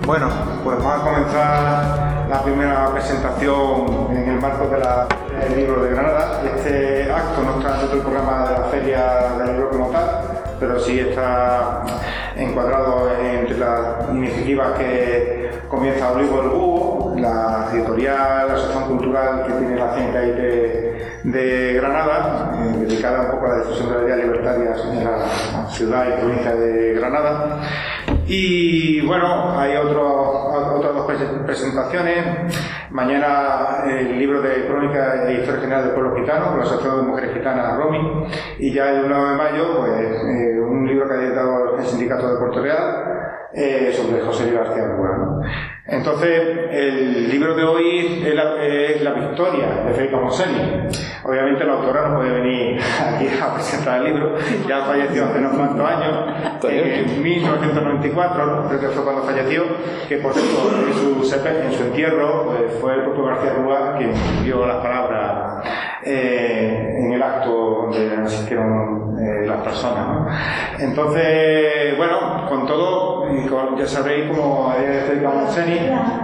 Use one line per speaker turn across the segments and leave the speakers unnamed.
Bueno, pues vamos a comenzar la primera presentación en el marco del libro de Granada. Este acto no está dentro del programa de la Feria del Libro como tal, pero sí está encuadrado entre las iniciativas que comienza Olivo el Búho, la editorial, la asociación cultural que tiene la CNTI de Granada, dedicada un poco a la difusión de las ideas libertarias en la ciudad y provincia de Granada. Y bueno, hay otras dos presentaciones. Mañana el libro de Crónica e Historia General del Pueblo Gitano, con la Asociación de Mujeres Gitanas ROMI, y ya el 9 de mayo, pues un libro que ha editado el Sindicato de Puerto Real sobre José Luis García Rúa, ¿no? Entonces, el libro de hoy es La Victoria, de Federica Montseny. Obviamente la autora no puede venir aquí a presentar el libro, ya falleció hace unos cuantos años, en 1994, ¿no? Creo que fue cuando falleció, que por cierto, en su entierro pues, fue el propio García Rúa quien dio las palabras en el acto donde asistieron las personas, ¿no? Entonces, bueno, con todo, ya sabréis como Federica Montseny,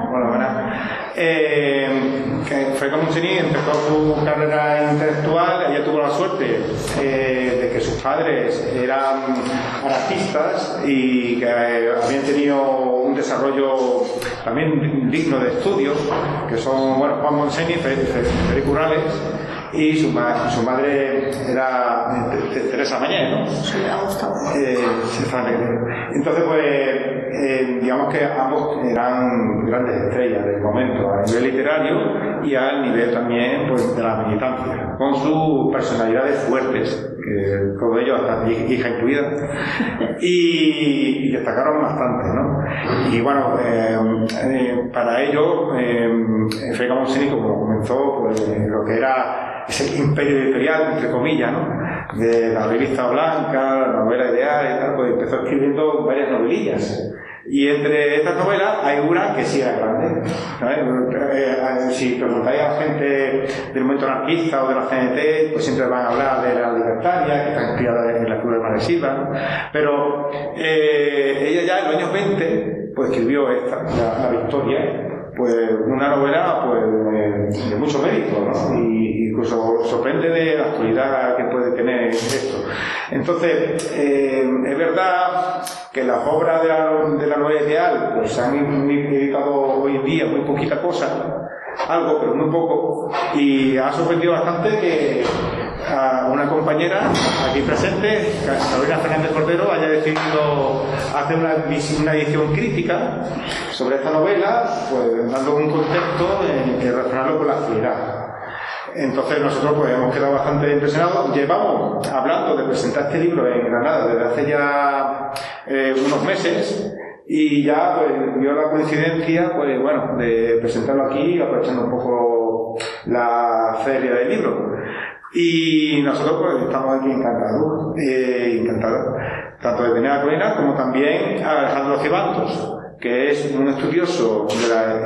que Federica Montseny empezó su carrera intelectual. Ella tuvo la suerte de que sus padres eran anarquistas y que habían tenido un desarrollo también digno de estudio, que son Juan Montseny, Federico Urales, y su madre era Teresa Mañé, ¿no?
Sí, me ha gustado.
Entonces, pues, digamos que ambos eran grandes estrellas del momento, a nivel literario y al nivel también pues, de la militancia, con sus personalidades fuertes, que todo ello, hasta hija incluida, y destacaron bastante, ¿no? Y bueno, para ello, Federica Montseny, como comenzó, pues, lo que era ese imperio editorial, entre comillas, ¿no? De la revista Blanca, la novela ideal y tal, pues empezó escribiendo varias novelillas. Y entre estas novelas hay una que sí era grande, ¿sabes? Si preguntáis a gente del movimiento anarquista o de la CNT, pues siempre van a hablar de la libertaria, que está inspirada en la figura de Manuel Silva, ¿no? Pero ella ya en los años 20 pues escribió la Victoria, pues una novela pues de mucho mérito, ¿no? Y incluso sorprende de la actualidad que puede tener esto. Entonces, es verdad que las obras de la novela ideal pues se han editado hoy en día muy poquita cosa, algo, pero muy poco, y ha sorprendido bastante que a una compañera aquí presente, Carolina Fernández Cordero, haya decidido hacer una edición crítica sobre esta novela, pues dando un contexto y relacionarlo con la actualidad. Entonces nosotros pues hemos quedado bastante impresionados. Llevamos hablando de presentar este libro en Granada desde hace ya unos meses, y ya pues vio la coincidencia pues bueno de presentarlo aquí, aprovechando un poco la feria del libro. Y nosotros pues estamos aquí encantados, tanto de tener a Carolina como también a Alejandro Cibantos, que es un estudioso de la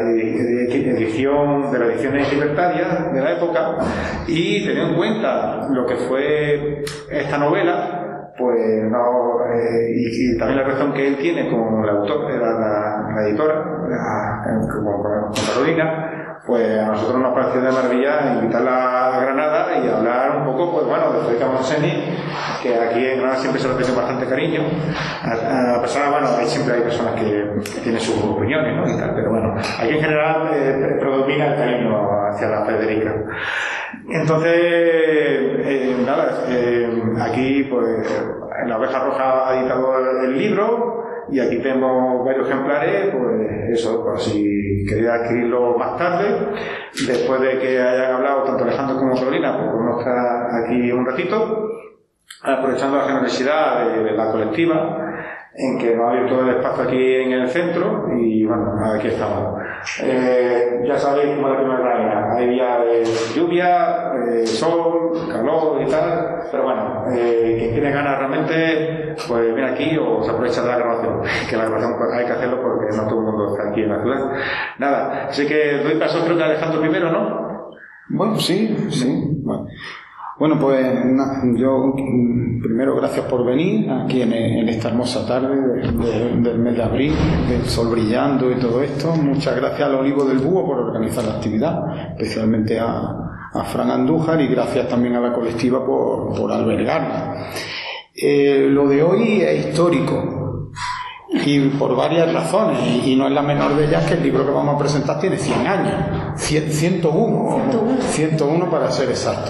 ediciones libertarias de la época, y teniendo en cuenta lo que fue esta novela, pues no, y también la relación que él tiene con la autora, la editora, con Carolina, pues a nosotros nos pareció de maravilla invitarla a Granada y hablar un poco, pues bueno, de Federica Montseny, que aquí en Granada siempre se le tiene bastante cariño. A pesar de, bueno, siempre hay personas que tienen sus opiniones, ¿no? Y tal, pero bueno, aquí en general predomina el cariño hacia la Federica. Entonces, aquí pues la Oveja Roja ha editado el libro, y aquí tenemos varios ejemplares, pues eso, por si queréis adquirirlo más tarde, después de que hayan hablado tanto Alejandro como Carolina, pues podemos estar aquí un ratito, aprovechando la generosidad de la colectiva, en que nos ha abierto el espacio aquí en el centro, y bueno, aquí estamos. Ya sabéis cómo es la primera reina, hay días de lluvia, sol, calor y tal, pero bueno, quien tiene ganas realmente, pues viene aquí o se aprovecha de la grabación, que la grabación hay que hacerlo porque no todo el mundo está aquí en la ciudad. Nada, así que doy paso creo que a Alejandro primero, ¿no?
Bueno, sí. Bueno.
Bueno, pues yo primero gracias por venir aquí en esta hermosa tarde del mes de abril, del sol brillando y todo esto. Muchas gracias al Olivo del Búho por organizar la actividad, especialmente a Fran Andújar, y gracias también a la colectiva por albergarla. Lo de hoy es histórico y por varias razones, y no es la menor de ellas que el libro que vamos a presentar tiene 100 años, 101 para ser exactos.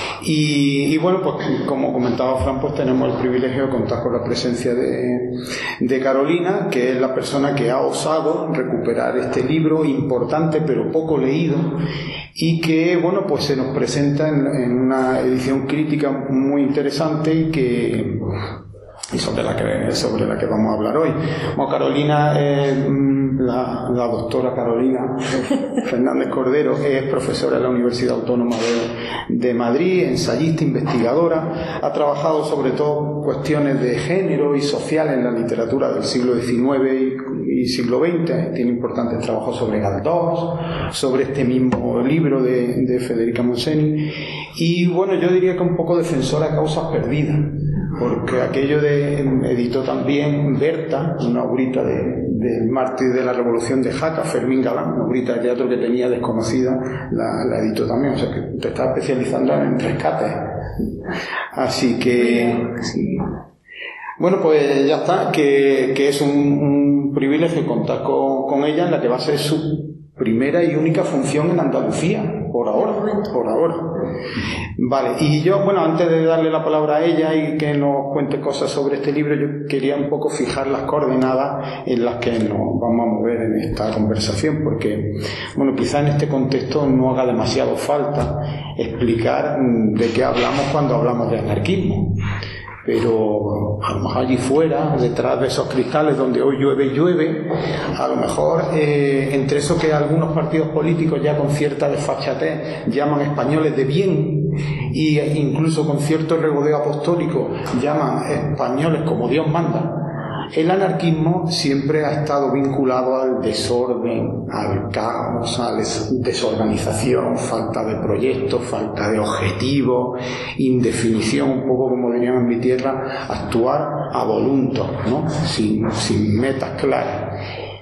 Y bueno, pues como comentaba Fran, pues tenemos el privilegio de contar con la presencia de Carolina, que es la persona que ha osado recuperar este libro importante pero poco leído, y que bueno, pues se nos presenta en una edición crítica muy interesante y sobre la que vamos a hablar hoy. Bueno, Carolina, la doctora Carolina Fernández Cordero, es profesora de la Universidad Autónoma de Madrid, ensayista, investigadora. Ha trabajado sobre todo cuestiones de género y social en la literatura del siglo XIX y siglo XX. Tiene importantes trabajos sobre Galdós, sobre este mismo libro de Federica Montseny, y bueno, yo diría que un poco defensora de causas perdidas, porque aquello editó también Berta, una obrita del mártir de la Revolución de Jaca, Fermín Galán, una obrita de teatro que tenía desconocida, la editó también, o sea que te está especializando en rescates. Así que bueno, pues ya está, que es un privilegio contar con ella en la que va a ser su primera y única función en Andalucía, por ahora. Vale, y yo, bueno, antes de darle la palabra a ella y que nos cuente cosas sobre este libro, yo quería un poco fijar las coordenadas en las que nos vamos a mover en esta conversación, porque, bueno, quizá en este contexto no haga demasiado falta explicar de qué hablamos cuando hablamos de anarquismo. Pero a lo mejor allí fuera, detrás de esos cristales donde hoy llueve, a lo mejor entre eso que algunos partidos políticos ya con cierta desfachatez llaman españoles de bien, e incluso con cierto regodeo apostólico llaman españoles como Dios manda, el anarquismo siempre ha estado vinculado al desorden, al caos, a la desorganización, falta de proyectos, falta de objetivos, indefinición, un poco como dirían en mi tierra, actuar a voluntas, ¿no? sin metas claras.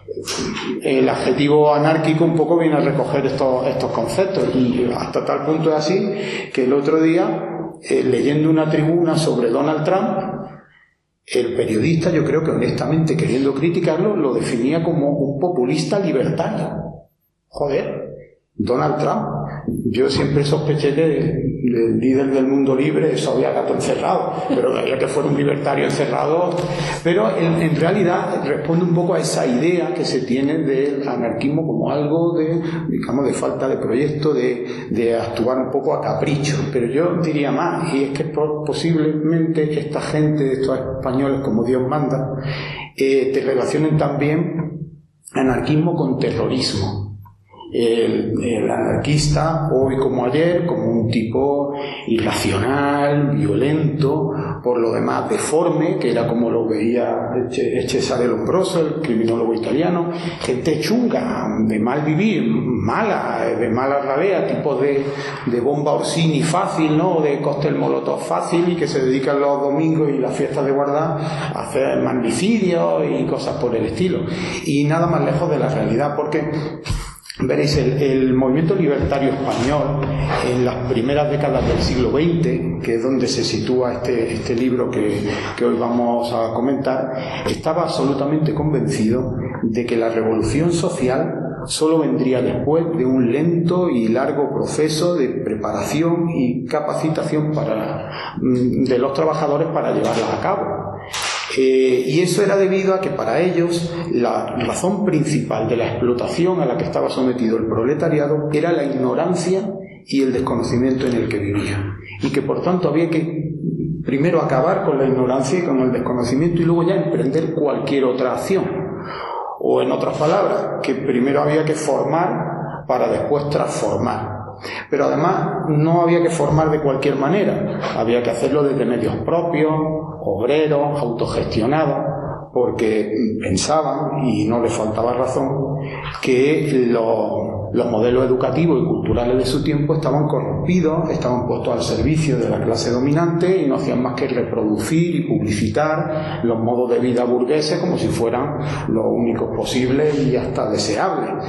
El adjetivo anárquico un poco viene a recoger estos conceptos, y hasta tal punto es así que el otro día, leyendo una tribuna sobre Donald Trump, el periodista, yo creo que honestamente, queriendo criticarlo, lo definía como un populista libertario. Joder, Donald Trump. Yo siempre sospeché que el líder del mundo libre eso había gato encerrado, pero había que fuera un libertario encerrado. Pero en realidad responde un poco a esa idea que se tiene del anarquismo como algo digamos, de falta de proyecto, de actuar un poco a capricho. Pero yo diría más, y es que posiblemente esta gente, estos españoles como Dios manda, te relacionen también anarquismo con terrorismo. El anarquista, hoy como ayer, como un tipo irracional, violento, por lo demás deforme, que era como lo veía Cesare Lombroso, el criminólogo italiano, gente chunga, de mal vivir, de mala ralea, tipo de bomba Orsini fácil, ¿no? De cóctel molotov fácil, y que se dedican los domingos y las fiestas de guardar a hacer magnicidios y cosas por el estilo. Y nada más lejos de la realidad, porque veréis, el movimiento libertario español en las primeras décadas del siglo XX, que es donde se sitúa este libro que hoy vamos a comentar, estaba absolutamente convencido de que la revolución social solo vendría después de un lento y largo proceso de preparación y capacitación de los trabajadores para llevarla a cabo. Y eso era debido a que para ellos la razón principal de la explotación a la que estaba sometido el proletariado era la ignorancia y el desconocimiento en el que vivía, y que por tanto había que primero acabar con la ignorancia y con el desconocimiento y luego ya emprender cualquier otra acción, o en otras palabras, que primero había que formar para después transformar. Pero además no había que formar de cualquier manera, había que hacerlo desde medios propios, obreros, autogestionados, porque pensaban, y no les faltaba razón, que los Los modelos educativos y culturales de su tiempo estaban corrompidos, estaban puestos al servicio de la clase dominante y no hacían más que reproducir y publicitar los modos de vida burgueses como si fueran los únicos posibles y hasta deseables.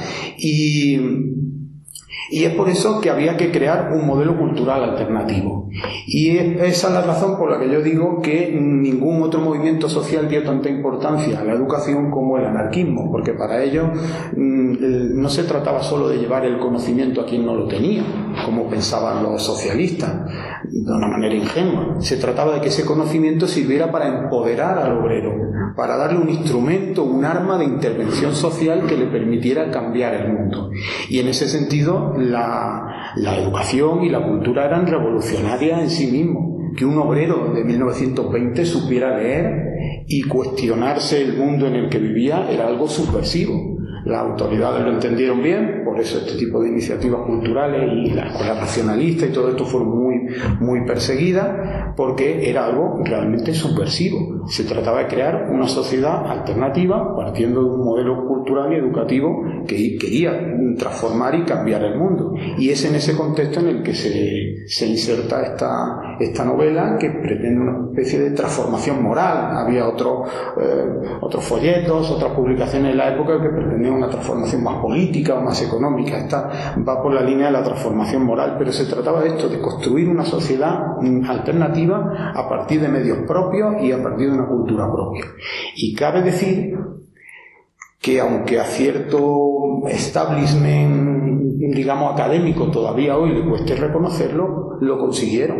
Y es por eso que había que crear un modelo cultural alternativo. Y esa es la razón por la que yo digo que ningún otro movimiento social dio tanta importancia a la educación como el anarquismo, porque para ellos no se trataba solo de llevar el conocimiento a quien no lo tenía, como pensaban los socialistas, de una manera ingenua. Se trataba de que ese conocimiento sirviera para empoderar al obrero, para darle un instrumento, un arma de intervención social que le permitiera cambiar el mundo. Y en ese sentido, la educación y la cultura eran revolucionarias en sí mismos. Que un obrero de 1920 supiera leer y cuestionarse el mundo en el que vivía era algo subversivo. Las autoridades lo entendieron bien, por eso este tipo de iniciativas culturales y la escuela racionalista y todo esto fueron muy perseguidas, porque era algo realmente subversivo. Se trataba de crear una sociedad alternativa partiendo de un modelo cultural y educativo que quería transformar y cambiar el mundo. Y es en ese contexto en el que se inserta esta novela, que pretende una especie de transformación moral. Había otros folletos, otras publicaciones en la época que pretendían una transformación más política o más económica. Esta va por la línea de la transformación moral, pero se trataba de esto, de construir una sociedad alternativa a partir de medios propios y a partir de una cultura propia. Y cabe decir que aunque a cierto establishment, digamos, académico todavía hoy le cueste reconocerlo, lo consiguieron.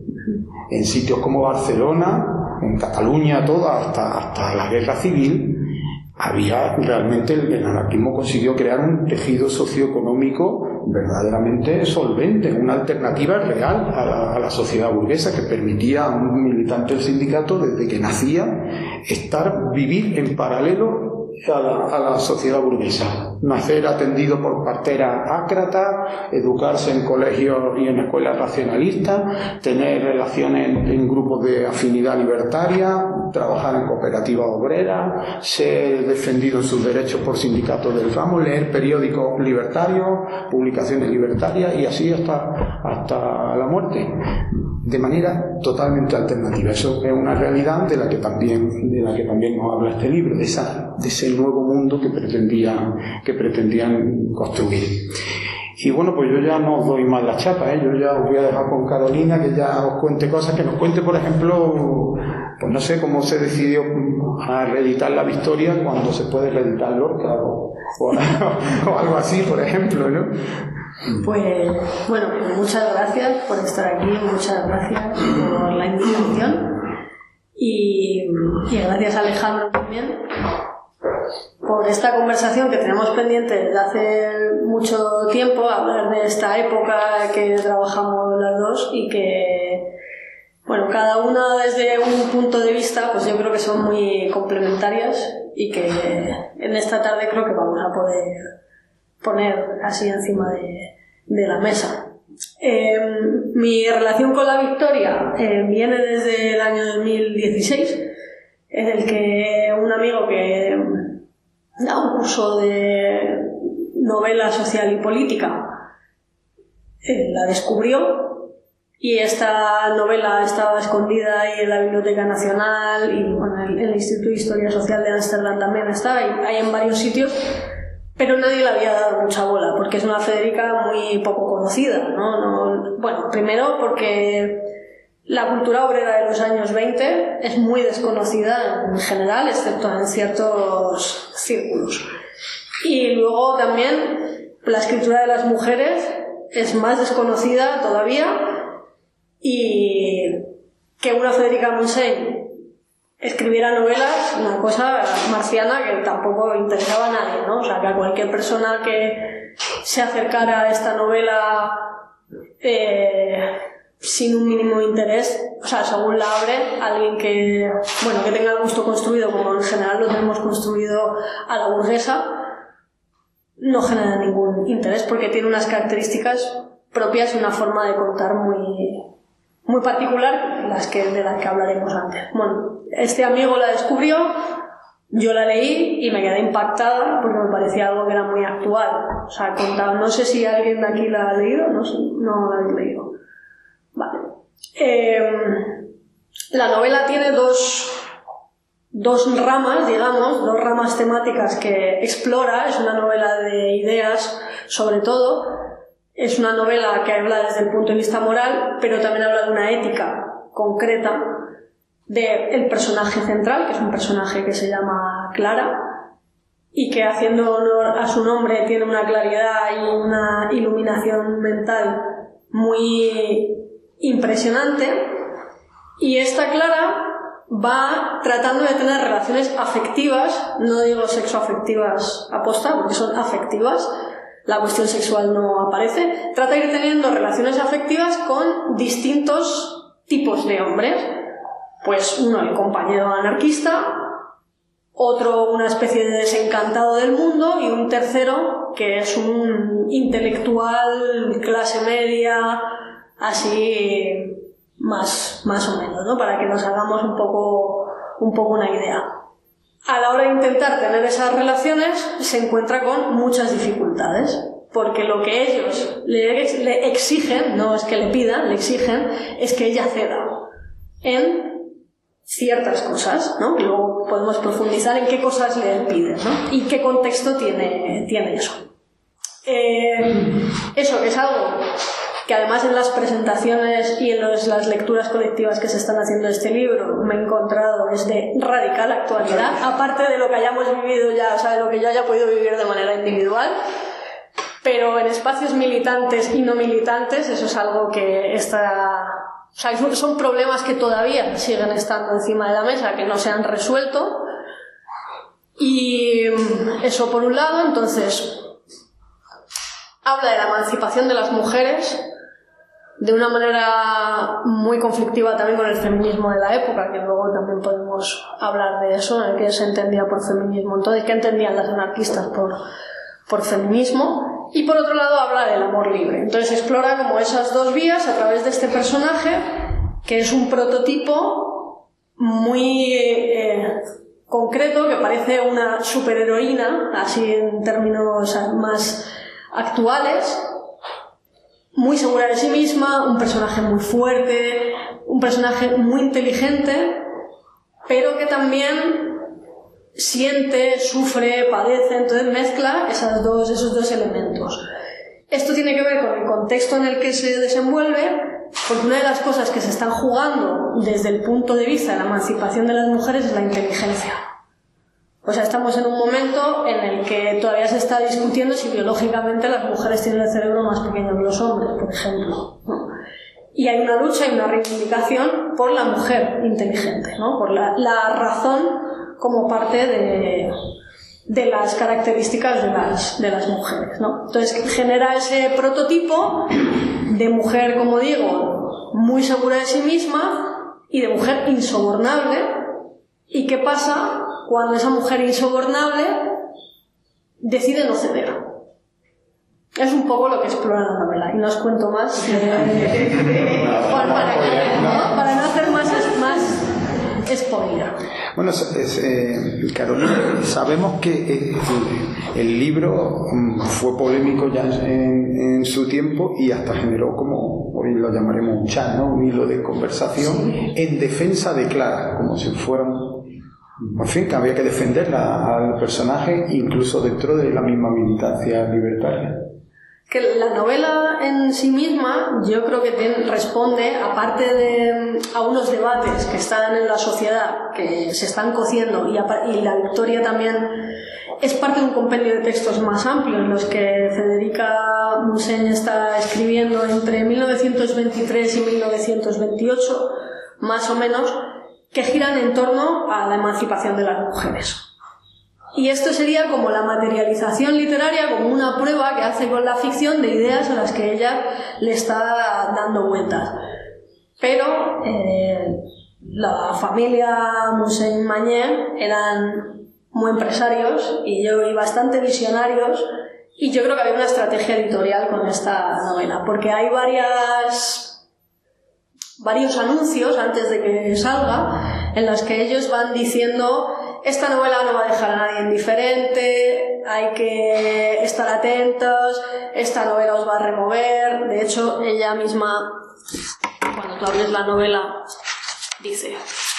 En sitios como Barcelona, en Cataluña toda, hasta la guerra civil, había realmente el anarquismo consiguió crear un tejido socioeconómico verdaderamente solvente, una alternativa real a la sociedad burguesa que permitía a un militante del sindicato desde que nacía vivir en paralelo a la sociedad burguesa, nacer atendido por parteras ácratas, educarse en colegios y en escuelas racionalistas, tener relaciones en grupos de afinidad libertaria, trabajar en cooperativas obreras, ser defendido en sus derechos por sindicatos del ramo, leer periódicos libertarios, publicaciones libertarias y así hasta la muerte, de manera totalmente alternativa. Eso es una realidad de la que también nos habla este libro, de ese nuevo mundo que pretendían construir. Y bueno, pues yo ya no os doy más la chapa, yo ya os voy a dejar con Carolina que ya os cuente cosas, que nos cuente, por ejemplo, pues no sé cómo se decidió a reeditar La Victoria cuando se puede reeditar Lorca o algo así, por ejemplo, ¿no?
Pues bueno, muchas gracias por estar aquí, muchas gracias por la invitación y gracias Alejandro también por esta conversación que tenemos pendiente desde hace mucho tiempo, hablar de esta época que trabajamos las dos y que, bueno, cada una desde un punto de vista, pues yo creo que son muy complementarias y que en esta tarde creo que vamos a poder poner así encima de la mesa. Mi relación con La Victoria viene desde el año 2016, en el que un amigo que da un curso de novela social y política la descubrió, y esta novela estaba escondida ahí en la Biblioteca Nacional y bueno, en el Instituto de Historia Social de Ámsterdam también está, hay en varios sitios, pero nadie le había dado mucha bola porque es una Federica muy poco conocida, ¿no? Bueno, primero porque la cultura obrera de los años 20 es muy desconocida en general, excepto en ciertos círculos. Y luego también la escritura de las mujeres es más desconocida todavía, y que una Federica Montseny escribiera novelas, una cosa marciana que tampoco interesaba a nadie, ¿no? O sea, que a cualquier persona que se acercara a esta novela sin un mínimo de interés, o sea, según la abre, alguien que tenga el gusto construido, como en general lo tenemos construido a la burguesa, no genera ningún interés porque tiene unas características propias y una forma de contar muy particular, de las que hablaremos antes. Bueno, este amigo la descubrió, Yo la leí y me quedé impactada porque me parecía algo que era muy actual. O sea, contaba, no sé si alguien de aquí la ha leído, no sé, no la habéis leído. Vale. La novela tiene dos ramas, digamos, dos ramas temáticas que explora. Es una novela de ideas, sobre todo. Es una novela que habla desde el punto de vista moral, pero también habla de una ética concreta del personaje central, que es un personaje que se llama Clara y que, haciendo honor a su nombre, tiene una claridad y una iluminación mental muy impresionante. Y esta Clara va tratando de tener relaciones afectivas, no digo sexoafectivas aposta, porque son afectivas, la cuestión sexual no aparece, trata de ir teniendo relaciones afectivas con distintos tipos de hombres. Pues uno, el compañero anarquista, otro, una especie de desencantado del mundo, y un tercero, que es un intelectual clase media, así más o menos, ¿no? Para que nos hagamos un poco una idea. A la hora de intentar tener esas relaciones se encuentra con muchas dificultades, porque lo que ellos le exigen, no es que le pidan, le exigen, es que ella ceda en ciertas cosas, ¿no? Y luego podemos profundizar en qué cosas le piden, ¿no? Y qué contexto tiene eso. Eso, que es algo que además en las presentaciones y en las lecturas colectivas que se están haciendo de este libro me he encontrado es de radical actualidad, aparte de lo que hayamos vivido ya, o sea, de lo que yo haya podido vivir de manera individual, pero en espacios militantes y no militantes eso es algo que está... O sea, son problemas que todavía siguen estando encima de la mesa, que no se han resuelto. Y eso por un lado. Entonces, habla de la emancipación de las mujeres de una manera muy conflictiva también con el feminismo de la época, que luego también podemos hablar de eso, en qué se entendía por feminismo. Entonces, ¿qué entendían las anarquistas por feminismo? Y por otro lado habla del amor libre. Entonces explora como esas dos vías a través de este personaje, que es un prototipo muy concreto, que parece una superheroína, así en términos más actuales, muy segura de sí misma, un personaje muy fuerte, un personaje muy inteligente, pero que también siente, sufre, padece, entonces mezcla esos dos elementos. Esto tiene que ver con el contexto en el que se desenvuelve, porque una de las cosas que se están jugando desde el punto de vista de la emancipación de las mujeres es la inteligencia. O sea, estamos en un momento en el que todavía se está discutiendo si biológicamente las mujeres tienen el cerebro más pequeño que los hombres, por ejemplo, ¿no? Y hay una lucha y una reivindicación por la mujer inteligente, ¿no? Por la razón como parte de las características de las mujeres, ¿no? Entonces genera ese prototipo de mujer, como digo, muy segura de sí misma y de mujer insobornable. ¿Y qué pasa cuando esa mujer insobornable decide no ceder? Es un poco lo que explora la novela, y no os cuento más para no hacer más spoiler.
Bueno, Carolina, sabemos que el libro fue polémico ya en su tiempo y hasta generó, como hoy lo llamaremos un chat, ¿no? Un hilo de conversación en defensa de Clara, como si fueran, en fin, que había que defenderla al personaje incluso dentro de la misma militancia libertaria.
Que la novela en sí misma yo creo que responde, aparte a unos debates que están en la sociedad, que se están cociendo, y la Victoria también es parte de un compendio de textos más amplio en los que Federica Montseny está escribiendo entre 1923 y 1928, más o menos, que giran en torno a la emancipación de las mujeres. Y esto sería como la materialización literaria, como una prueba que hace con la ficción de ideas a las que ella le está dando vueltas. Pero la familia Montseny-Magnier eran muy empresarios y bastante visionarios, y yo creo que había una estrategia editorial con esta novela, porque hay varios anuncios antes de que salga en los que ellos van diciendo esta novela no va a dejar a nadie indiferente, hay que estar atentos, esta novela os va a remover. De hecho, ella misma, cuando tú abres la novela, dice...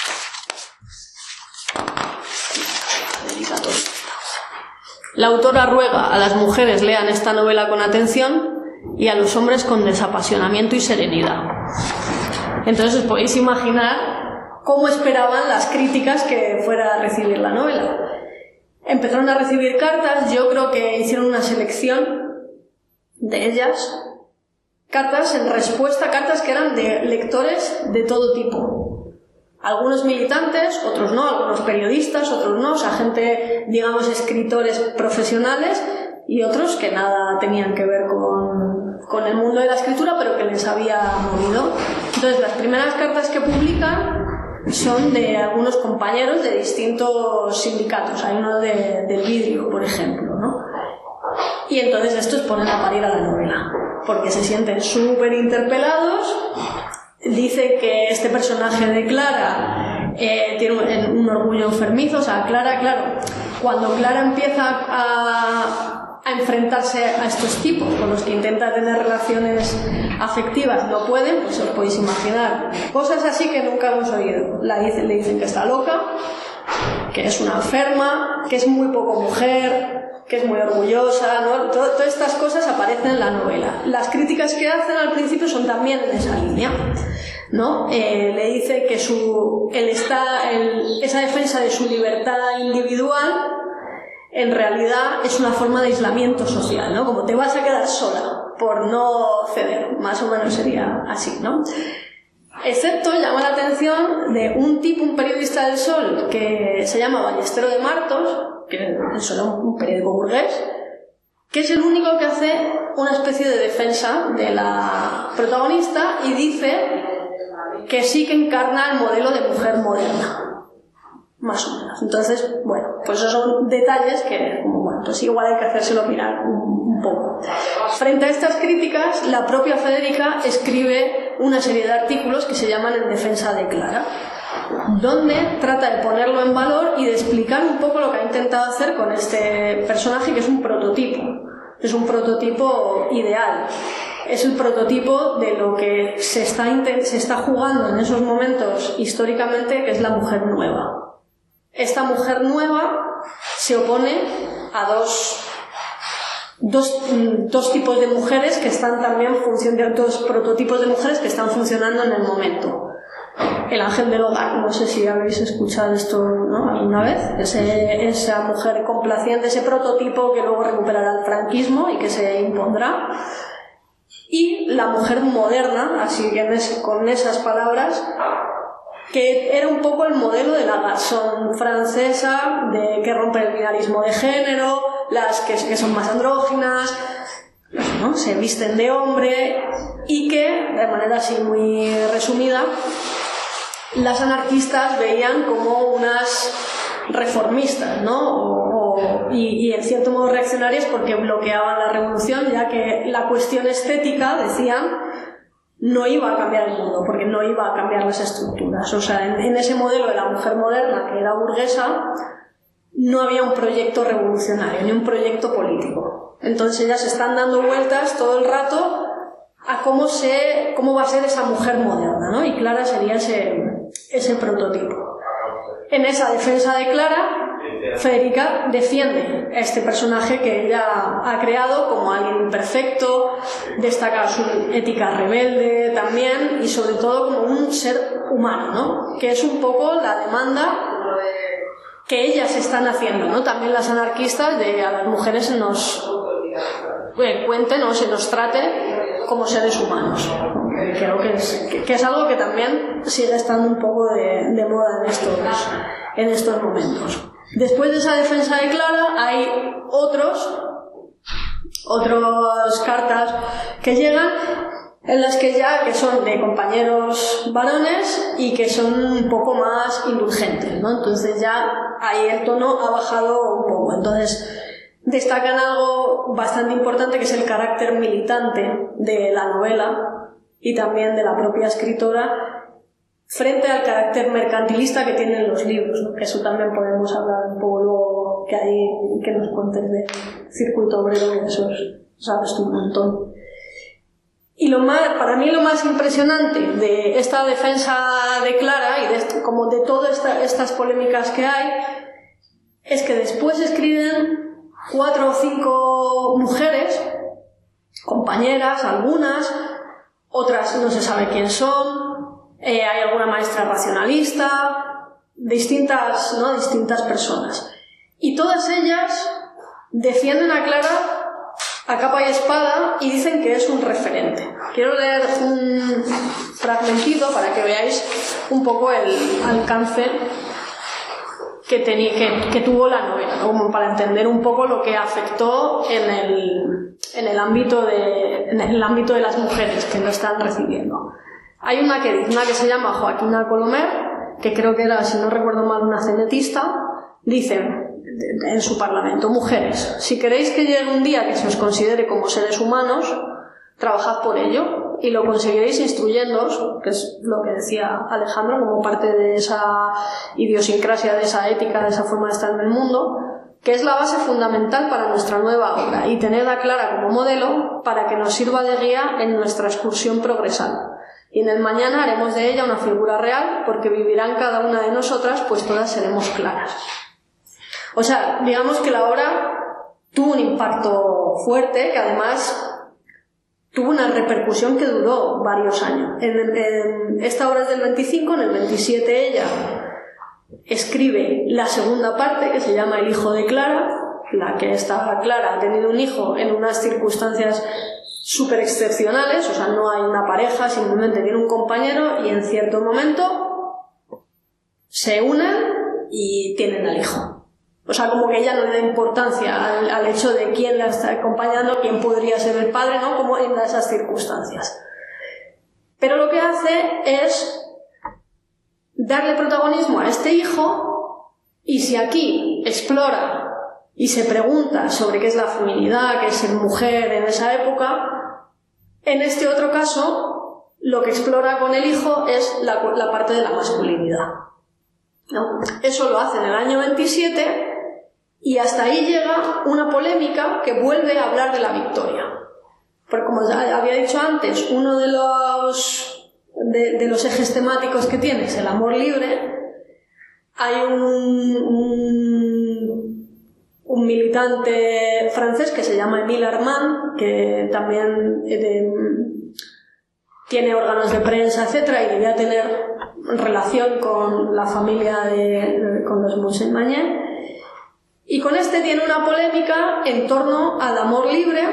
La autora ruega a las mujeres lean esta novela con atención y a los hombres con desapasionamiento y serenidad. Entonces os podéis imaginar cómo esperaban las críticas que fuera a recibir la novela. Empezaron a recibir cartas, yo creo que hicieron una selección de ellas, cartas en respuesta, cartas que eran de lectores de todo tipo. Algunos militantes, otros no, algunos periodistas, otros no, o sea, gente, digamos, escritores profesionales, y otros que nada tenían que ver con el mundo de la escritura, pero que les había movido. Entonces, las primeras cartas que publican son de algunos compañeros de distintos sindicatos. Hay uno del vidrio, por ejemplo, ¿no? Y entonces estos ponen a parir a la novela, porque se sienten súper interpelados. Dice que este personaje de Clara tiene un orgullo enfermizo. O sea, Clara, claro, cuando Clara empieza a enfrentarse a estos tipos con los que intenta tener relaciones afectivas, no pueden, pues os podéis imaginar cosas así que nunca hemos oído. Le dicen que está loca, que es una enferma, que es muy poco mujer, que es muy orgullosa, ¿no? Todas estas cosas aparecen en la novela. Las críticas que hacen al principio son también en esa línea, ¿no? Le dice que esa defensa de su libertad individual en realidad es una forma de aislamiento social, ¿no? Como te vas a quedar sola por no ceder, más o menos sería así, ¿no? Excepto llama la atención de un tipo, un periodista del Sol, que se llama Ballestero de Martos, que es solo un periódico burgués, que es el único que hace una especie de defensa de la protagonista y dice que sí que encarna el modelo de mujer moderna, más o menos. Entonces, bueno, pues esos son detalles que, bueno, pues igual hay que hacérselo mirar un poco. Frente a estas críticas, la propia Federica escribe una serie de artículos que se llaman En defensa de Clara, donde trata de ponerlo en valor y de explicar un poco lo que ha intentado hacer con este personaje, que es un prototipo. Es un prototipo ideal. Es el prototipo de lo que se está jugando en esos momentos históricamente, que es la mujer nueva. Esta mujer nueva se opone a dos tipos de mujeres que están también funcionando, dos prototipos de mujeres que están funcionando en el momento. El ángel del hogar, no sé si habéis escuchado esto, ¿no?, alguna vez, esa mujer complaciente, ese prototipo que luego recuperará el franquismo y que se impondrá. Y la mujer moderna, así que con esas palabras, que era un poco el modelo de la garçon francesa, que rompe el binarismo de género, las que son más andróginas, ¿no?, se visten de hombre, y que, de manera así muy resumida, las anarquistas veían como unas reformistas, ¿no? Y en cierto modo reaccionarias, porque bloqueaban la revolución, ya que la cuestión estética, decían, no iba a cambiar el mundo, porque no iba a cambiar las estructuras. O sea, en ese modelo de la mujer moderna, que era burguesa, no había un proyecto revolucionario, ni un proyecto político. Entonces ellas están dando vueltas todo el rato a cómo va a ser esa mujer moderna, ¿no? Y Clara sería ese prototipo. En esa defensa de Clara, Federica defiende a este personaje que ella ha creado como alguien imperfecto, destaca su ética rebelde también, y sobre todo como un ser humano, ¿no? Que es un poco la demanda que ellas están haciendo, ¿no? También las anarquistas, de a las mujeres se nos cuenten o se nos trate como seres humanos. Creo que es algo que también sigue estando un poco de moda en estos momentos. Después de esa defensa de Clara hay otras cartas que llegan, en las que son de compañeros varones y que son un poco más indulgentes, ¿no? Entonces ya ahí el tono ha bajado un poco. Entonces destacan algo bastante importante, que es el carácter militante de la novela y también de la propia escritora. frente al carácter mercantilista que tienen los libros, ¿no? Que eso también podemos hablar un poco luego, que nos cuentes del circuito obrero, que eso sabes tú un montón. Y para mí lo más impresionante de esta defensa de Clara y como de todas estas polémicas que hay, es que después escriben 4 o 5 mujeres, compañeras, algunas, otras no se sabe quién son, hay alguna maestra racionalista, distintas personas. Y todas ellas defienden a Clara a capa y espada y dicen que es un referente. Quiero leer un fragmentito para que veáis un poco el alcance que tuvo la novela, ¿no? Como para entender un poco lo que afectó en el ámbito de las mujeres que lo están recibiendo. Hay una que se llama Joaquina Colomer, que creo que era, si no recuerdo mal, una cenetista. Dice en su parlamento: mujeres, si queréis que llegue un día que se os considere como seres humanos, trabajad por ello y lo conseguiréis instruyéndoos, que es lo que decía Alejandro, como parte de esa idiosincrasia, de esa ética, de esa forma de estar en el mundo, que es la base fundamental para nuestra nueva obra, y tenedla clara como modelo para que nos sirva de guía en nuestra excursión progresal. Y en el mañana haremos de ella una figura real, porque vivirá en cada una de nosotras, pues todas seremos claras. O sea, digamos que la obra tuvo un impacto fuerte, que además tuvo una repercusión que duró varios años. Esta obra es del 25, en el 27 ella escribe la segunda parte, que se llama El hijo de Clara, la que esta Clara ha tenido un hijo en unas circunstancias súper excepcionales, o sea, no hay una pareja, simplemente tiene un compañero y en cierto momento se unen y tienen al hijo. O sea, como que ella no le da importancia al hecho de quién la está acompañando, quién podría ser el padre, ¿no? Como en esas circunstancias. Pero lo que hace es darle protagonismo a este hijo, y si aquí explora y se pregunta sobre qué es la feminidad, qué es ser mujer en esa época, en este otro caso lo que explora con el hijo es la parte de la masculinidad, ¿no? Eso lo hace en el año 27 y hasta ahí llega una polémica que vuelve a hablar de la victoria. Porque como ya había dicho antes, uno de los ejes temáticos que tiene es el amor libre. Hay un militante francés que se llama Émile Armand, que también tiene órganos de prensa, etcétera, y debía tener relación con la familia con los Montaigne. Y con este tiene una polémica en torno al amor libre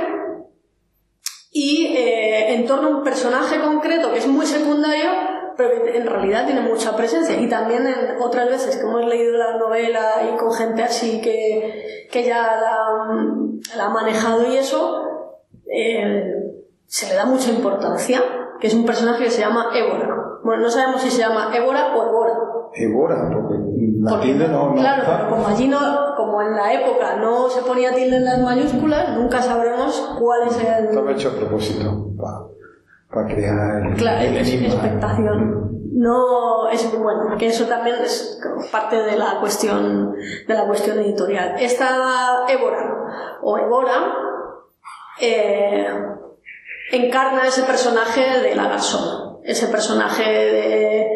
y en torno a un personaje concreto que es muy secundario, pero que en realidad tiene mucha presencia. Y también en otras veces que hemos leído la novela y con gente así que ya la ha manejado y eso, se le da mucha importancia, que es un personaje que se llama Évora. Bueno, no sabemos si se llama Évora o Évora.
Évora, porque tilde no.
Claro, pero como allí como en la época no se ponía tilde en las mayúsculas, nunca sabremos cuál es el...
Estaba hecho a propósito, para crear
expectación. No es bueno, que eso también es parte de la cuestión editorial. Esta Évora o Évora encarna ese personaje de la Garzón, ese personaje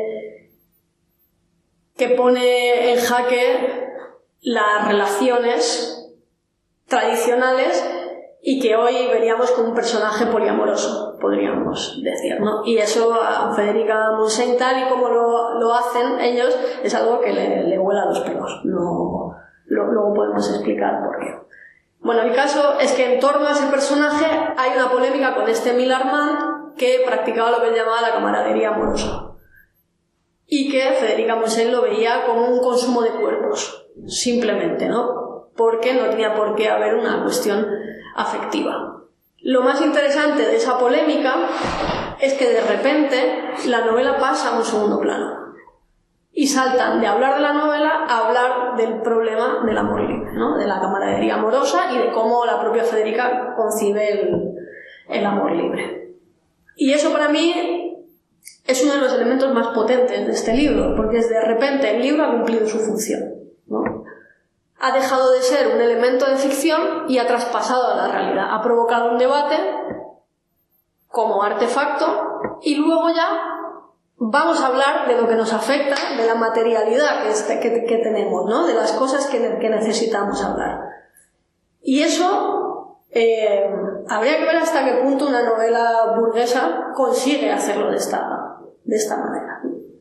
que pone en jaque las relaciones tradicionales y que hoy veríamos como un personaje poliamoroso, podríamos decir, ¿no? Y eso a Federica Montseny, tal y como lo hacen ellos, es algo que le vuela los pelos. No, luego podemos explicar por qué. Bueno, el caso es que en torno a ese personaje hay una polémica con este Émile Armand, que practicaba lo que él llamaba la camaradería amorosa, y que Federica Montseny lo veía como un consumo de cuerpos, simplemente, ¿no? Porque no tenía por qué haber una cuestión afectiva. Lo más interesante de esa polémica es que de repente la novela pasa a un segundo plano y saltan de hablar de la novela a hablar del problema del amor libre, ¿no? De la camaradería amorosa y de cómo la propia Federica concibe el amor libre. Y eso para mí es uno de los elementos más potentes de este libro, porque de repente el libro ha cumplido su función, ¿no? Ha dejado de ser un elemento de ficción y ha traspasado a la realidad. Ha provocado un debate como artefacto y luego ya vamos a hablar de lo que nos afecta, de la materialidad que tenemos, ¿no? De las cosas que necesitamos hablar. Y eso habría que ver hasta qué punto una novela burguesa consigue hacerlo de esta manera.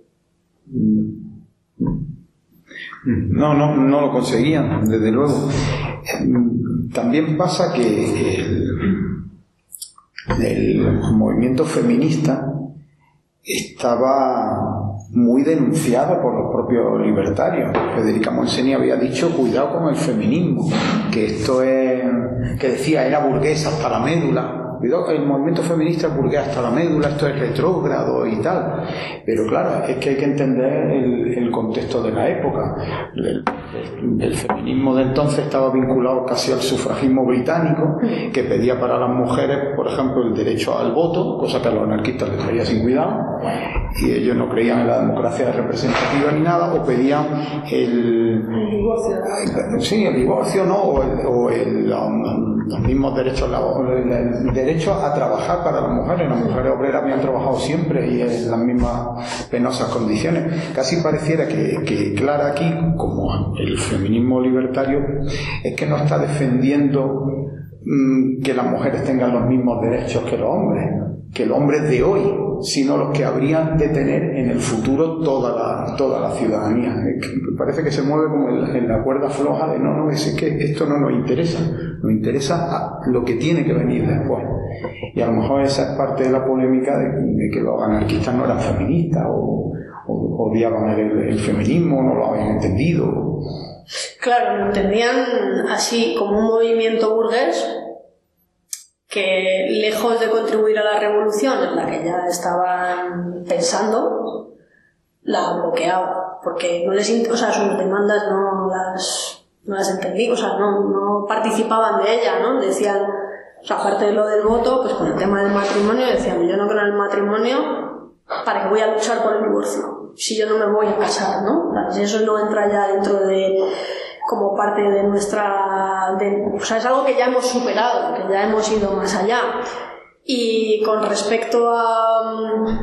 No lo conseguían, desde luego. También pasa que el movimiento feminista estaba muy denunciado por los propios libertarios. Federica Montseny había dicho cuidado con el feminismo, que esto es, que decía era burguesa hasta la médula. Cuidado, el movimiento feminista es burgués hasta la médula, esto es retrógrado y tal. Pero claro, es que hay que entender el contexto de la época. El feminismo de entonces estaba vinculado casi al sufragismo británico, que pedía para las mujeres, por ejemplo, el derecho al voto, cosa que a los anarquistas les traía sin cuidado, y ellos no creían en la democracia representativa ni nada, o pedían el divorcio. Sí, el divorcio, ¿no? O los mismos derechos, el derecho a trabajar para las mujeres. Las mujeres obreras habían trabajado siempre y en las mismas penosas condiciones. Casi pareciera que Clara aquí, como el feminismo libertario, es que no está defendiendo que las mujeres tengan los mismos derechos que los hombres de hoy, sino los que habrían de tener en el futuro toda la ciudadanía. Parece que se mueve como en la cuerda floja de no, es que esto no nos interesa lo que tiene que venir después. Y a lo mejor esa es parte de la polémica de que los anarquistas no eran feministas o odiaban el feminismo, no lo habían entendido.
Claro, lo entendían así como un movimiento burgués que, lejos de contribuir a la revolución en la que ya estaban pensando, la bloqueaba, porque sus demandas no las entendí, no participaban de ella, ¿no? Decían, aparte de lo del voto, pues con el tema del matrimonio decían, yo no creo en el matrimonio, ¿para qué voy a luchar por el divorcio? Si yo no me voy a casar, ¿no? Si eso no entra ya dentro de como parte de nuestra... es algo que ya hemos superado, que ya hemos ido más allá. Y con respecto a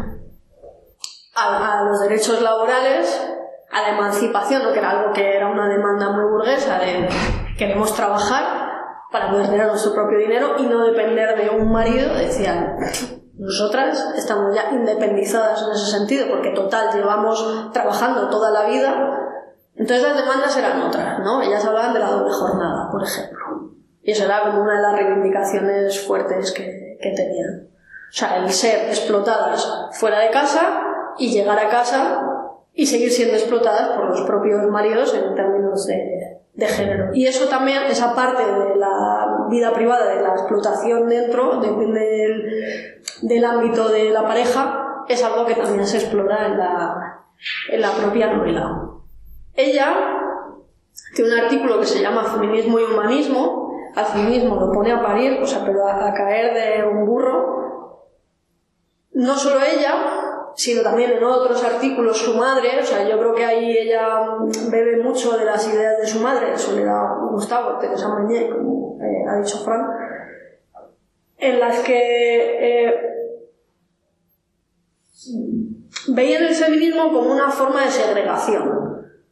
los derechos laborales, a la emancipación, ¿no? Que era algo que era una demanda muy burguesa de queremos trabajar para poder tener nuestro propio dinero y no depender de un marido, decían, nosotras estamos ya independizadas en ese sentido, porque total, llevamos trabajando toda la vida. Entonces las demandas eran otras, ¿no? Ellas hablaban de la doble jornada, por ejemplo. Y eso era como una de las reivindicaciones fuertes que tenían. O sea, el ser explotadas fuera de casa y llegar a casa y seguir siendo explotadas por los propios maridos en términos de género. Y eso también, esa parte de la vida privada, de la explotación dentro del ámbito de la pareja, es algo que también se explora en la propia novela. Ella tiene un artículo que se llama Feminismo y Humanismo. Al feminismo lo pone a parir, pero a caer de un burro. No solo ella, sino también en otros artículos su madre. Yo creo que ahí ella bebe mucho de las ideas de su madre, Soledad Gustavo, Teresa Meñé, como ha dicho Fran, en las que veían el feminismo como una forma de segregación.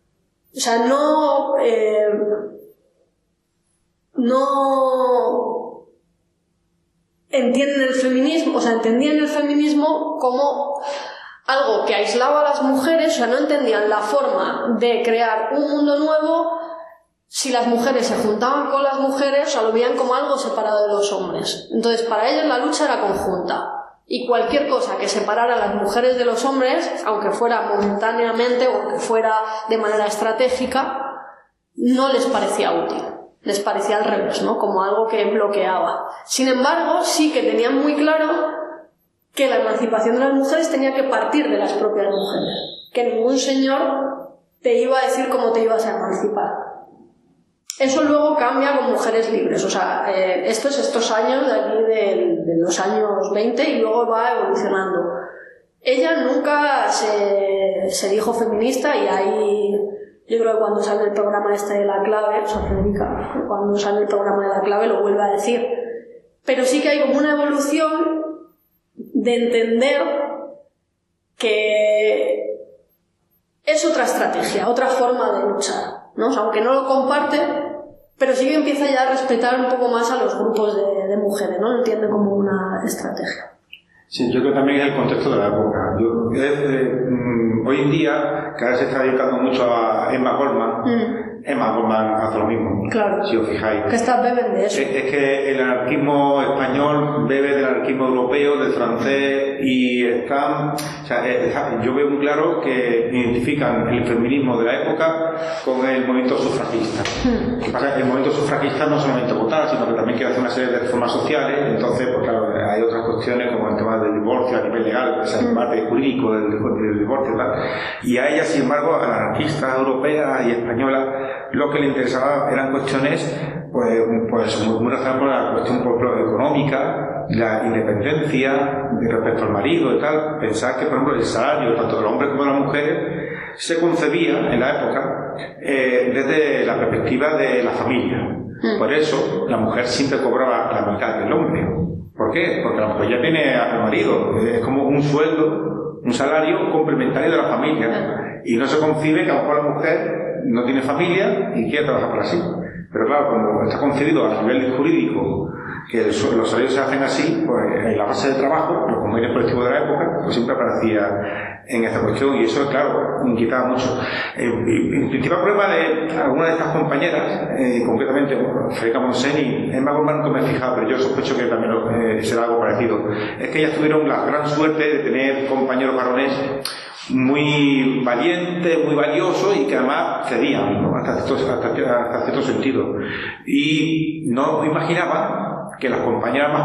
No entienden el feminismo, entendían el feminismo como algo que aislaba a las mujeres, no entendían la forma de crear un mundo nuevo si las mujeres se juntaban con las mujeres, lo veían como algo separado de los hombres. Entonces, para ellos la lucha era conjunta. Y cualquier cosa que separara a las mujeres de los hombres, aunque fuera momentáneamente o aunque fuera de manera estratégica, no les parecía útil. Les parecía al revés, ¿no? Como algo que bloqueaba. Sin embargo, sí que tenían muy claro que la emancipación de las mujeres tenía que partir de las propias mujeres. Que ningún señor te iba a decir cómo te ibas a emancipar. Eso luego cambia con Mujeres Libres. Estos años de aquí de los años 20 y luego va evolucionando. ella nunca se dijo feminista, y ahí yo creo que cuando sale el programa de La Clave, o sea, Federica, cuando sale el programa de La Clave lo vuelve a decir. Pero sí que hay como una evolución de entender que es otra estrategia, otra forma de luchar, ¿no? O sea, aunque no lo comparte, pero sí que empieza ya a respetar un poco más a los grupos de mujeres, ¿no? Lo entiende como una estrategia.
Sí, yo creo que también es el contexto de la época. Hoy en día, que ahora se está dedicando mucho a Emma Goldman, Emma Goldman hace lo mismo,
claro,
si os fijáis.
Que estas beben de eso.
Es que el anarquismo español bebe del anarquismo europeo, del francés, y están... O sea, yo veo muy claro que identifican el feminismo de la época con el movimiento sufragista. Lo que pasa es que el movimiento sufragista no solamente votar, sino que también quiere hacer una serie de reformas sociales. Entonces, pues claro, hay otras cuestiones como el tema del divorcio a nivel legal, el debate jurídico del divorcio y tal. Y a ella, sin embargo, a las anarquistas europeas y españolas, lo que le interesaba eran cuestiones pues muy relacionadas con la cuestión económica, la independencia respecto al marido y tal. Pensar que, por ejemplo, el salario tanto de los hombres como de las mujeres se concebía en la época desde la perspectiva de la familia. Por eso la mujer siempre cobraba la mitad del hombre. ¿Por qué? Porque la mujer ya tiene al marido, es como un sueldo, un salario complementario de la familia, y no se concibe que a lo mejor la mujer no tiene familia y quiere trabajar para sí. Pero claro, como está concebido a nivel jurídico que los salarios se hacen así, pues en la base de trabajo, los convenios colectivos de la época, pues siempre aparecía en esta cuestión, y eso, claro, inquietaba mucho. El principal problema de algunas de estas compañeras, concretamente Federica Montseny y Emma Goldman, no me he fijado, pero yo sospecho que también será algo parecido, es que ellas tuvieron la gran suerte de tener compañeros varones muy valientes, muy valiosos, y que además cedían, ¿no? hasta cierto sentido, y no imaginaban que las compañeras más